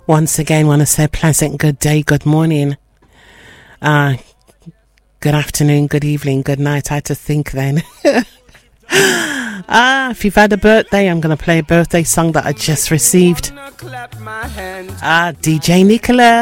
Once again, want to say pleasant good day, good morning, good afternoon, good evening, good night. I had to think then. If you've had a birthday, I'm going to play a birthday song that I just received. DJ Nicola.